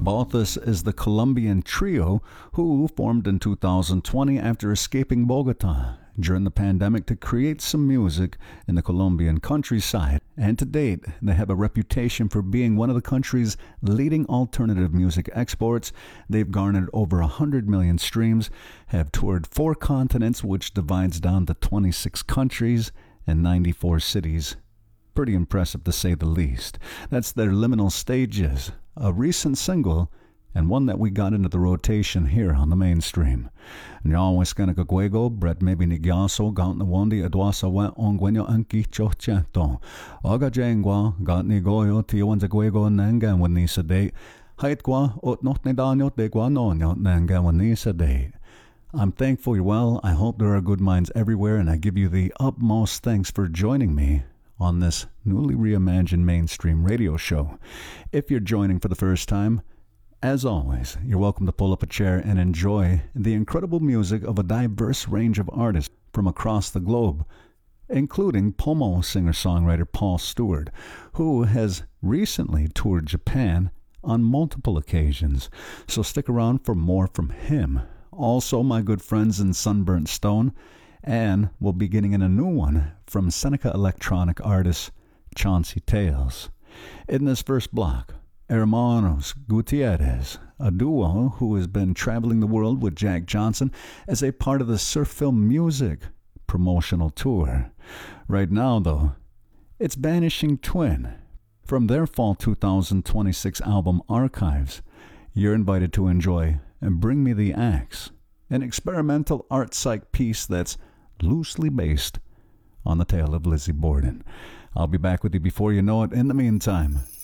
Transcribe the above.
Balthus is the Colombian trio who formed in 2020 after escaping Bogota during the pandemic to create some music in the Colombian countryside. And to date, they have a reputation for being one of the country's leading alternative music exports. They've garnered over 100 million streams, have toured 4 continents, which divides down to 26 countries and 94 cities. Pretty impressive to say the least. That's their Liminal Stages, a recent single, and one that we got into the rotation here on the mainstream. Nyaw Wiskana Gagwego, Brett Maybe Nigyaso, Gaunt the Wondi, Adwasa Wet Ongwenyo Anki Chochento, Oga Jangwa, Gaunt Nigoyo, Tiwan Zagwego, Nangan when Nisa date, Haitgwa, Otnot Nedanyo, Degwa Nonyo, Nangan when Nisa date. I'm thankful you're well. I hope there are good minds everywhere, and I give you the utmost thanks for joining me on this newly reimagined mainstream radio show. If you're joining for the first time, as always, you're welcome to pull up a chair and enjoy the incredible music of a diverse range of artists from across the globe, including Pomo singer-songwriter Paul Stewart, who has recently toured Japan on multiple occasions. So stick around for more from him. Also, my good friends in Sunburnt Stone, and we'll be getting in a new one from Seneca electronic artist Chauncey Tales. In this first block, Hermanos Gutierrez, a duo who has been traveling the world with Jack Johnson as a part of the Surf Film Music promotional tour. Right now, though, it's Vanishing Twin. From their fall 2026 album Archives, you're invited to enjoy And Bring Me the Axe, an experimental art psych piece that's loosely based on the tale of Lizzie Borden. I'll be back with you before you know it. In the meantime,